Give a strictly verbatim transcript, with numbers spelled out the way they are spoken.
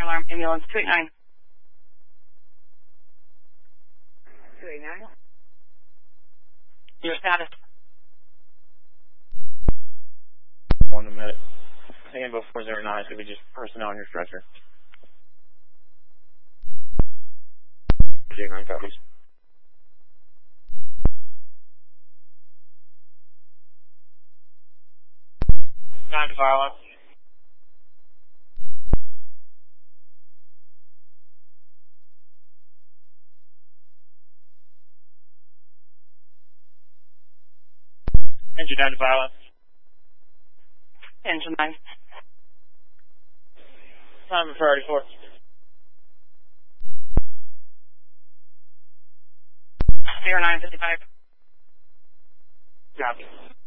fire alarm, ambulance two eight nine. two eight nine? Your status? One minute. Ambo four zero nine, so we just personnel on your stretcher. J nine copies. Nine to fire alarm. Engine nine to fire alarm. Engine nine. Time for priority four. zero nine fifty-five. Copy.